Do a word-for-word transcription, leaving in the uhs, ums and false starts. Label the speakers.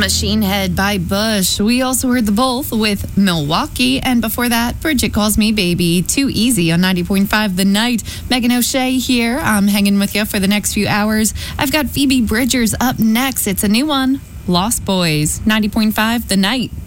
Speaker 1: Machine Head by Bush. We also heard the both with Milwaukee. And before that, Bridget Calls Me Baby. Too Easy on ninety point five The Night. Megan O'Shea here. I'm hanging with you for the next few hours. I've got Phoebe Bridgers up next. It's a new one. Lost Boys. ninety point five The Night.